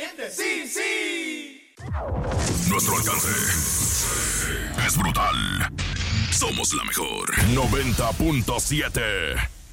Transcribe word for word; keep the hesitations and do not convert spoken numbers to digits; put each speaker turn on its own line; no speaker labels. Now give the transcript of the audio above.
entiendes? ¡Sí, sí!
Nuestro alcance es brutal. Somos la mejor. noventa punto siete